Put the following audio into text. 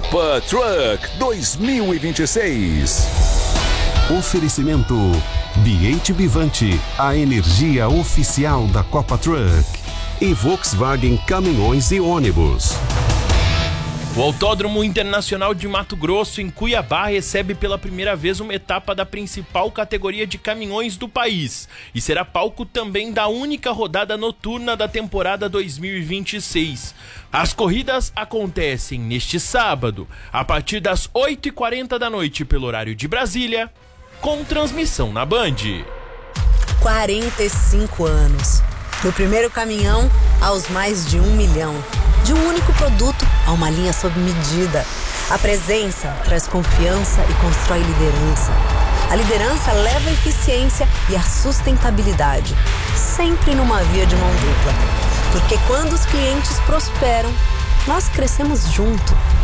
Copa Truck 2026. Oferecimento BH Bivante, a energia oficial da Copa Truck. E Volkswagen Caminhões e Ônibus. O Autódromo Internacional de Mato Grosso, em Cuiabá, recebe pela primeira vez uma etapa da principal categoria de caminhões do país e será palco também da única rodada noturna da temporada 2026. As corridas acontecem neste sábado, a partir das 8h40 da noite pelo horário de Brasília, com transmissão na Band. 45 anos. Do primeiro caminhão aos mais de 1 milhão. De um único produto a uma linha sob medida. A presença traz confiança e constrói liderança. A liderança leva a eficiência e a sustentabilidade. Sempre numa via de mão dupla. Porque quando os clientes prosperam, nós crescemos junto.